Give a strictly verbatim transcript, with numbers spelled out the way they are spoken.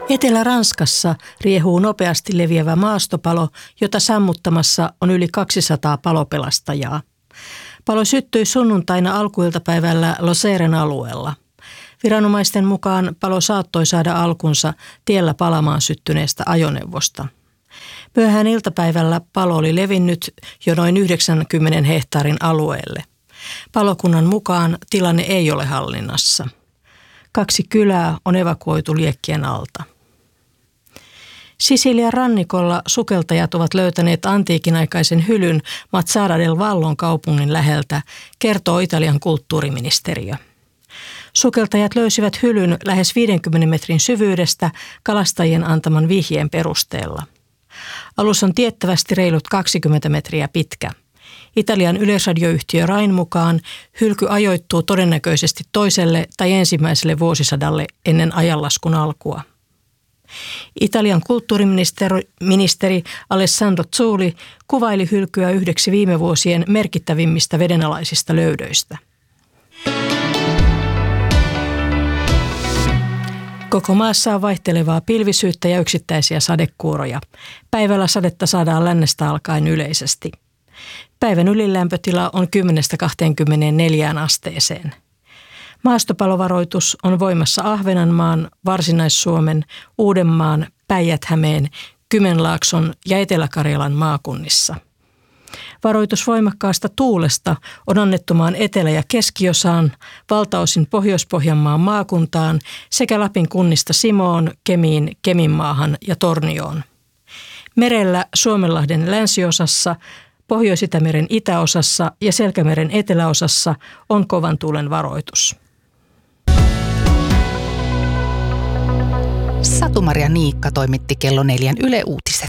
Etelä-Ranskassa riehuu nopeasti leviävä maastopalo, jota sammuttamassa on yli kaksisataa palopelastajaa. Palo syttyi sunnuntaina alkuiltapäivällä Lozéren alueella. Viranomaisten mukaan palo saattoi saada alkunsa tiellä palamaan syttyneestä ajoneuvosta. Myöhään iltapäivällä palo oli levinnyt jo noin yhdeksänkymmentä hehtaarin alueelle. Palokunnan mukaan tilanne ei ole hallinnassa. Kaksi kylää on evakuoitu liekkien alta. Sisilian rannikolla sukeltajat ovat löytäneet antiikinaikaisen hylyn Mazara del Vallon kaupungin läheltä, kertoo Italian kulttuuriministeriö. Sukeltajat löysivät hylyn lähes viidenkymmenen metrin syvyydestä kalastajien antaman vihjeen perusteella. Alus on tiettävästi reilut kaksikymmentä metriä pitkä. Italian yleisradioyhtiö Rain mukaan hylky ajoittuu todennäköisesti toiselle tai ensimmäiselle vuosisadalle ennen ajanlaskun alkua. Italian kulttuuriministeri Alessandro Zuli kuvaili hylkyä yhdeksi viime vuosien merkittävimmistä vedenalaisista löydöistä. Koko maassa on vaihtelevaa pilvisyyttä ja yksittäisiä sadekuuroja. Päivällä sadetta saadaan lännestä alkaen yleisesti. Päivän ylilämpötila on kymmenestä kahteenkymmeneenneljään asteeseen. Maastopalovaroitus on voimassa Ahvenanmaan, Varsinais-Suomen, Uudenmaan, Päijät-Hämeen, Kymenlaakson ja Etelä-Karjalan maakunnissa. Varoitus voimakkaasta tuulesta on annettu maan etelä- ja keskiosaan, valtaosin Pohjois-Pohjanmaan maakuntaan sekä Lapin kunnista Simoon, Kemiin, Keminmaahan ja Tornioon. Merellä Suomenlahden länsiosassa, Pohjois-Itämeren itäosassa ja Selkämeren eteläosassa on kovan tuulen varoitus. Satu-Maria Niikka toimitti kello neljän Yle Uutiset.